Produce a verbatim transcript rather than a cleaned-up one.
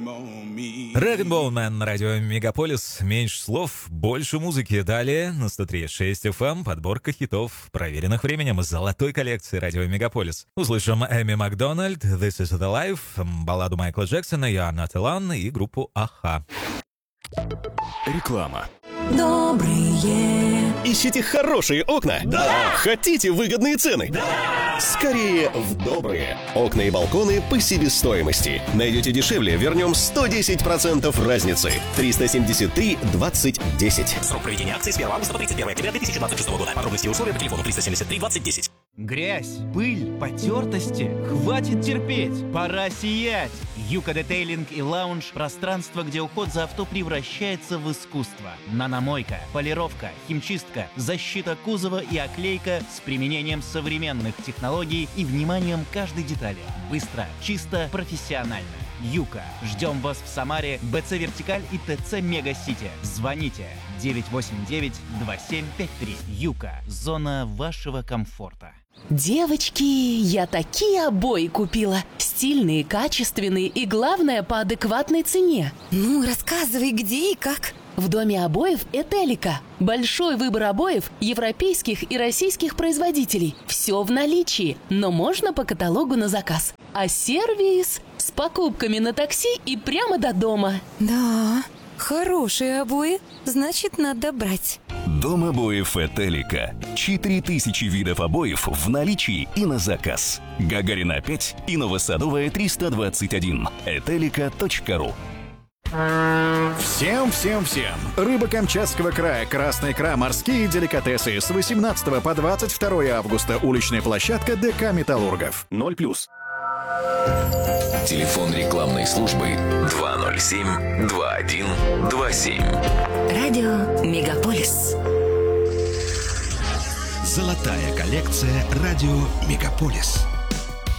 Рэг-н-Боун Мэн на радио Мегаполис. Меньше слов, больше музыки. Далее на сто три и шесть эф эм подборка хитов, проверенных временем из золотой коллекции радио Мегаполис. Услышим Эми Макдональд, This is the Life, балладу Майкла Джексона, You're Not Alone и группу Аха. Реклама. Добрые. Ищите хорошие окна? Да! Хотите выгодные цены? Да! Скорее в Добрые. Окна и балконы по себестоимости. Найдете дешевле, вернем сто десять процентов разницы. триста семьдесят три двадцать десять. Срок проведения акции с первого августа по тридцать первое октября две тысячи двадцать шестого года. Подробности и условия по телефону триста семьдесят три двадцать десять. Грязь, пыль, потертости. Хватит терпеть. Пора сиять. Юка Детейлинг и Лаунж – пространство, где уход за авто превращается в искусство. Наномойка, полировка, химчистка, защита кузова и оклейка с применением современных технологий и вниманием к каждой детали. Быстро, чисто, профессионально. Юка. Ждем вас в Самаре, БЦ Вертикаль и ТЦ Мега Сити. Звоните девять восемь девять два семь пять три. Юка. Зона вашего комфорта. Девочки, я такие обои купила. Стильные, качественные и, главное, по адекватной цене. Ну, рассказывай, где и как. В доме обоев «Этелика». Большой выбор обоев европейских и российских производителей. Все в наличии, но можно по каталогу на заказ. А сервис с покупками на такси и прямо до дома. Да, хорошие обои, значит, надо брать. Дом обоев «Этелика». четыре тысячи видов обоев в наличии и на заказ. Гагарина пять и Новосадовая триста двадцать один. этелика точка ру. Всем-всем-всем! Рыба Камчатского края, красная икра, морские деликатесы с восемнадцатого по двадцать второе августа. Уличная площадка ДК «Металлургов». ноль плюс. Телефон рекламной службы два ноль семь два один два семь. Радио Мегаполис. Золотая коллекция радио Мегаполис.